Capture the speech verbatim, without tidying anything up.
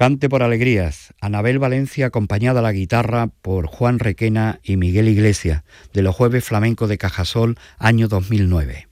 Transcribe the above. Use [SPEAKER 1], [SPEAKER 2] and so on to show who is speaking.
[SPEAKER 1] Cante por alegrías, Anabel Valencia acompañada a la guitarra por Juan Requena y Miguel Iglesias, de los Jueves Flamencos de Cajasol, año dos mil nueve.